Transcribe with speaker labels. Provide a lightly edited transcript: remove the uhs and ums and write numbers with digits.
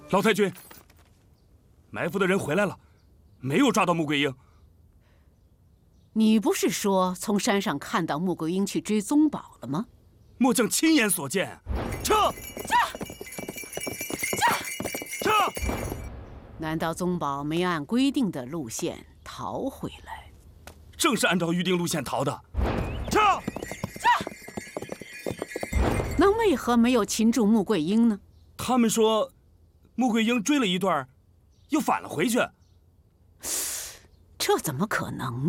Speaker 1: 老太君，埋伏的人回来了，没有抓到穆桂英。
Speaker 2: 你不是说从山上看到穆桂英去追宗宝了吗？
Speaker 1: 末将亲眼所见。撤！撤！
Speaker 2: 难道宗宝没按规定的路线逃回来？
Speaker 1: 正是按照预定路线逃的。撤！
Speaker 2: 那为何没有擒住穆桂英呢？
Speaker 1: 他们说，穆桂英追了一段，又返了回去。
Speaker 2: 这怎么可能？